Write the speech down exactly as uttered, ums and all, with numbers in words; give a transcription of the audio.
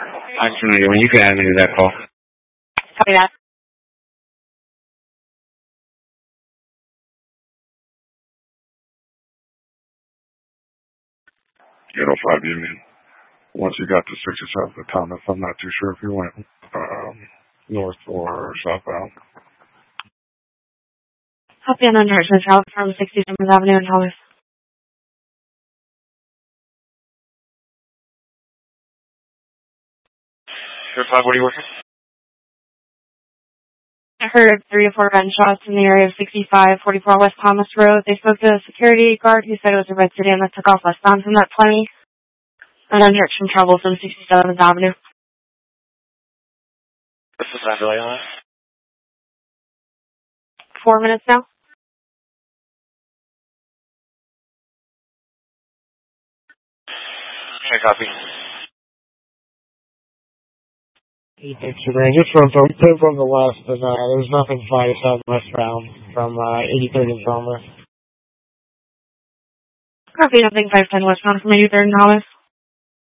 Actually, when you can add me to that call. Copy that. eight oh five Union. Once you got to sixty-seventh of Thomas, I'm not too sure if you went um, north or southbound. Copy on Direction South from sixty-seventh Avenue in Thomas. Sure, five, what are you working? I heard three or four gunshots in the area of sixty-five forty-four West Thomas Road. They spoke to a security guard who said it was a red sedan that took off westbound from that twenty. And on direction travel from sixty-seventh Avenue. What's the time delay on it? Four minutes now. Okay, copy. Thanks, man. Just from, from, from the west, and uh, there's nothing fly southwestbound from uh, eighty-third and Thomas. Copy, nothing five ten westbound from eighty-third and Thomas.